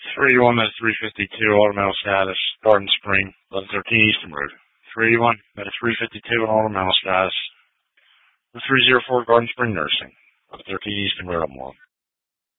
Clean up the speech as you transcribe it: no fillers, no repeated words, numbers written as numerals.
381 at 352 Automail status, Garden Spring, 1113 Easton Road. 381 at 352 Automail status, 304 Garden Spring Nursing, 1113 Easton Road, Elmore.